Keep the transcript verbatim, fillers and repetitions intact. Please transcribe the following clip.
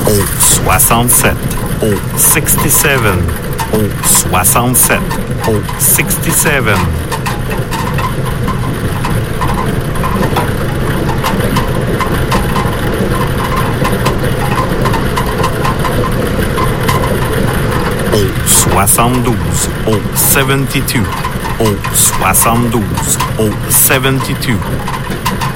au soixante-sept, au sixty-seven, au soixante-sept, au sixty-seven. Au soixante-douze, au seventy-two, au soixante-douze, au seventy-two.